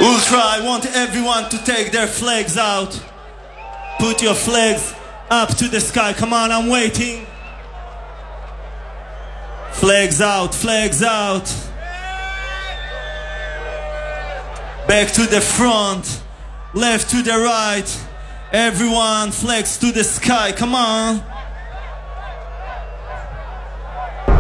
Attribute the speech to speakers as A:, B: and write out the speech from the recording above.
A: Ultra, I want everyone to take their flags out. Put your flags up to the sky. Come on, I'm waiting. Flags out, flags out. Back to the front, left to the right. Everyone, flags to the sky, come on.